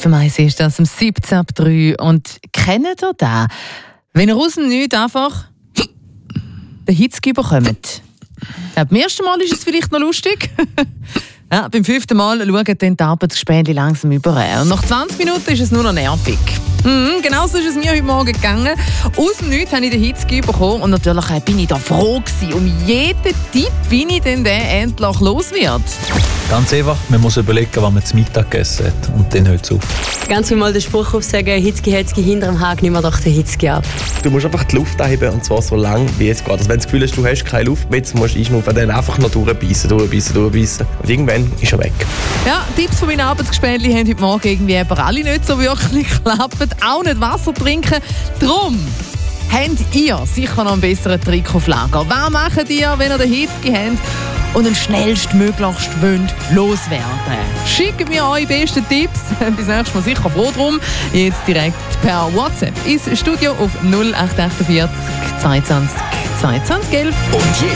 zum Eis ist das um 17:03 und kennt ihr das? Wenn ihr aus dem Nichts einfach den Hitzki bekommt. Ja, beim ersten Mal ist es vielleicht noch lustig. Ja, beim 5. Mal schauen dann die Arbeitsgespänli langsam über. Und nach 20 Minuten ist es nur noch nervig. Genau so ist es mir heute Morgen gegangen. Aus dem Nichts habe ich den Hitzki bekommen und natürlich bin ich da froh gewesen, um jeden Tipp, wie ich denn den endlich los wird. Ganz einfach, man muss überlegen, was man zum Mittag gegessen hat und dann hört es auf. Ganz mal den Spruch aufsagen, Hitzki, Hitzki, hinter dem Haag, nimm mir doch den Hitzki ab. Du musst einfach die Luft heben und zwar so lang wie es geht. Also wenn du das Gefühl hast, du hast keine Luft mehr, musst du einschnaufen, dann einfach noch durchbeissen. Und irgendwann ist er weg. Ja, Tipps von meinen Arbeitsgespänli haben heute Morgen irgendwie aber alle nicht so wirklich geklappt. Auch nicht Wasser trinken. Darum habt ihr sicher noch einen besseren Trick auf Lager. Was macht ihr, wenn ihr den Hitzki habt und den schnellstmöglichst loswerden? Schickt mir eure besten Tipps. Bis nächstes Mal sicher froh drum. Jetzt direkt per WhatsApp ins Studio auf 0848 22 22 11. Und jetzt